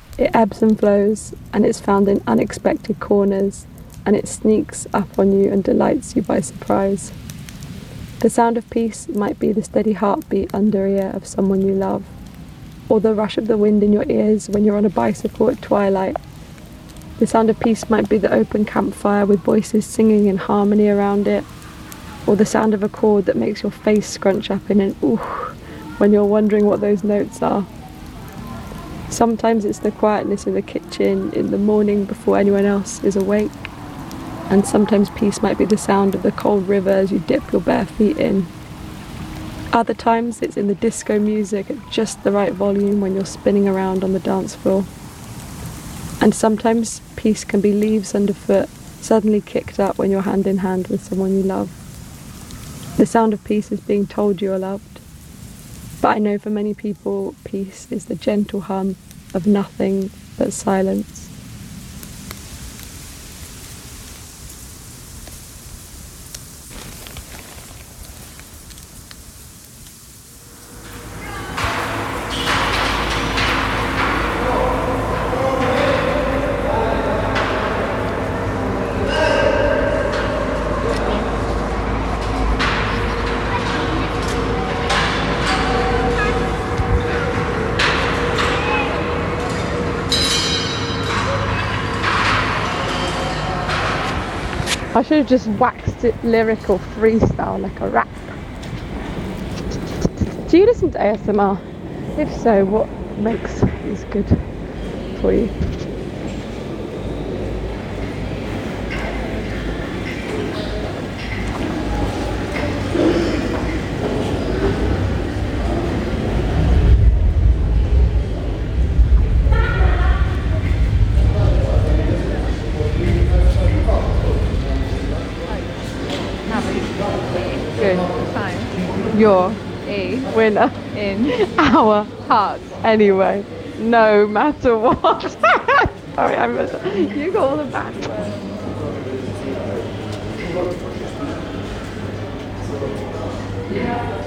It ebbs and flows, and it's found in unexpected corners, and it sneaks up on you and delights you by surprise. The sound of peace might be the steady heartbeat under ear of someone you love, or the rush of the wind in your ears when you're on a bicycle at twilight. The sound of peace might be the open campfire with voices singing in harmony around it, or the sound of a chord that makes your face scrunch up in an ooh when you're wondering what those notes are. Sometimes it's the quietness in the kitchen in the morning before anyone else is awake, and sometimes peace might be the sound of the cold river as you dip your bare feet in. Other times it's in the disco music at just the right volume when you're spinning around on the dance floor. And sometimes peace can be leaves underfoot, suddenly kicked up when you're hand in hand with someone you love. The sound of peace is being told you are loved. But I know for many people, peace is the gentle hum of nothing but silence. I should have just waxed it lyrical freestyle like a rap. Do you listen to ASMR? If so, what makes is good for you? Good. Fine. You're A winner in our heart. anyway, no matter what. Sorry, you got all the bad words.